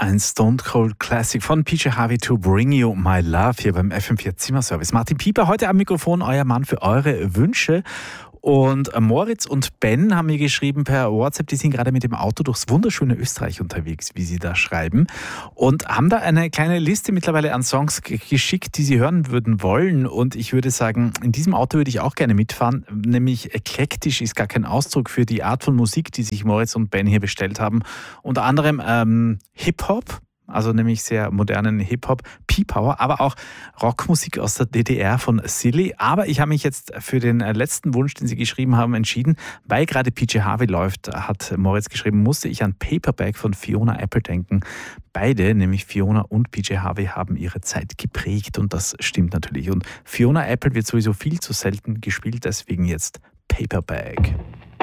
ein Stone Cold Classic von PJ Harvey, To Bring You My Love, hier beim FM4 Zimmerservice. Martin Pieper heute am Mikrofon, euer Mann für eure Wünsche. Und Moritz und Ben haben mir geschrieben per WhatsApp, die sind gerade mit dem Auto durchs wunderschöne Österreich unterwegs, wie sie da schreiben. Und haben da eine kleine Liste mittlerweile an Songs geschickt, die sie hören würden wollen. Und ich würde sagen, in diesem Auto würde ich auch gerne mitfahren. Nämlich eklektisch ist gar kein Ausdruck für die Art von Musik, die sich Moritz und Ben hier bestellt haben. Unter anderem Hip-Hop. Also nämlich sehr modernen Hip-Hop, P-Power, aber auch Rockmusik aus der DDR von Silly. Aber ich habe mich jetzt für den letzten Wunsch, den Sie geschrieben haben, entschieden. Weil gerade PJ Harvey läuft, hat Moritz geschrieben, musste ich an Paperback von Fiona Apple denken. Beide, nämlich Fiona und PJ Harvey, haben ihre Zeit geprägt und das stimmt natürlich. Und Fiona Apple wird sowieso viel zu selten gespielt, deswegen jetzt Paperback.